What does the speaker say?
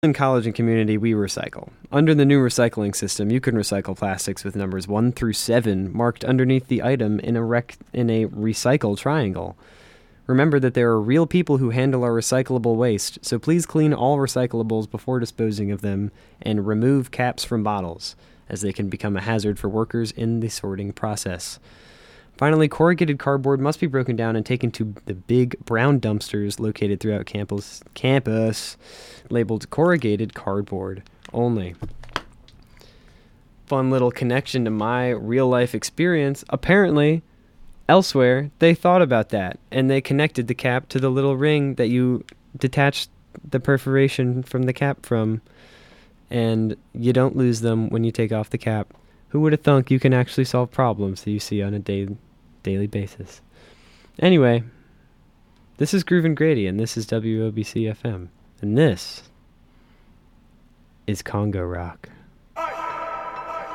In college and community, we recycle. Under the new recycling system, you can recycle plastics with numbers 1 through 7 marked underneath the item in a recycle triangle. Remember that there are real people who handle our recyclable waste, so please clean all recyclables before disposing of them and remove caps from bottles, as they can become a hazard for workers in the sorting process. Finally, corrugated cardboard must be broken down and taken to the big brown dumpsters located throughout campus, labeled corrugated cardboard only. Fun little connection to my real-life experience. Apparently, elsewhere, they thought about that, and they connected the cap to the little ring that you detach the perforation from the cap from, and you don't lose them when you take off the cap. Who would have thunk you can actually solve problems that you see on a daily basis? Anyway, this is Groove and Grady, and this is WOBC FM, and this is Congo Rock.